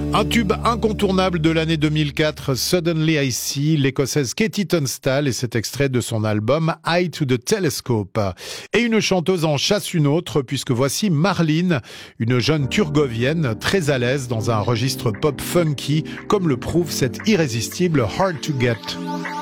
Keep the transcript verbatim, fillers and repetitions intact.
Un tube incontournable de l'année deux mille quatre, Suddenly I See, l'écossaise Katie Tunstall et cet extrait de son album Eye to the Telescope. Et une chanteuse en chasse une autre puisque voici Marlene, une jeune turgovienne très à l'aise dans un registre pop funky comme le prouve cette irrésistible Hard to Get.